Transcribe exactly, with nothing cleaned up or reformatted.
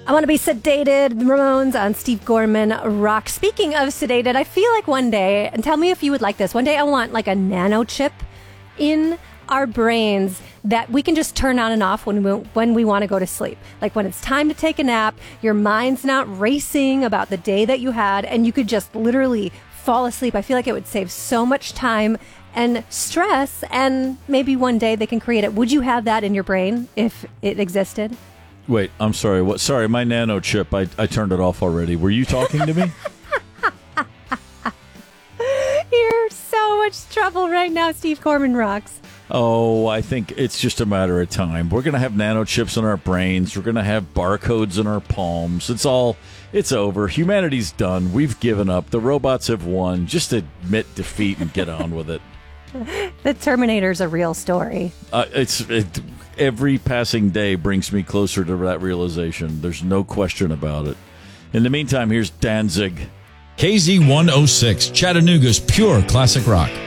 I want to be sedated. The Ramones on Steve Gorman Rock. Speaking of sedated, I feel like one day, and tell me if you would like this, one day I want like a nano chip in our brains that we can just turn on and off when we, when we want to go to sleep. Like when it's time to take a nap, your mind's not racing about the day that you had, and you could just literally fall asleep. I feel like it would save so much time and stress, and maybe one day they can create it. Would you have that in your brain if it existed? Wait, I'm sorry. What? Sorry, my nano chip, I, I turned it off already. Were you talking to me? You're so much trouble right now, Steve Gorman Rocks. Oh, I think it's just a matter of time. We're going to have nanochips in our brains. We're going to have barcodes in our palms. It's all, it's over. Humanity's done. We've given up. The robots have won. Just admit defeat and get on with it. The Terminator's a real story. Uh, it's it, every passing day brings me closer to that realization. There's no question about it. In the meantime, here's Danzig. K Z one oh six, Chattanooga's pure classic rock.